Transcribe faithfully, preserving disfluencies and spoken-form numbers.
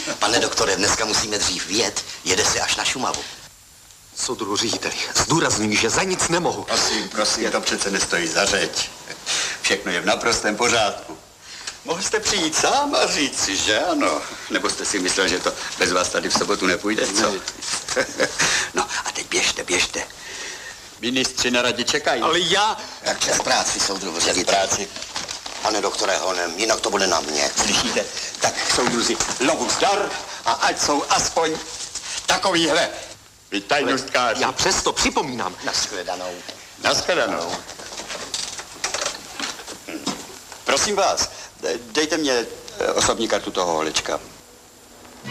Pane doktore, dneska musíme dřív vyjet, jede se až na Šumavu. Soudru řediteli, zdůrazňuji, že za nic nemohu. Prosím, prosím, to přece nestojí za řeč. Všechno je v naprostém pořádku. Mohl jste přijít sám a říct si, že ano? Nebo jste si myslel, že to bez vás tady v sobotu nepůjde, co? No a teď běžte, běžte. Ministři na radě čekají. Ale já... Jak čas práci, soudru Čas řediteli. práci. Pane doktore Honem, jinak to bude na mě. Slyšíte? Tak soudruzi, lovu zdar a ať jsou aspoň takovýhle. Vy tajnostkáři. Já přesto připomínám. Nashledanou. Nashledanou. Hm. Prosím vás, dejte mě osobní kartu toho holečka.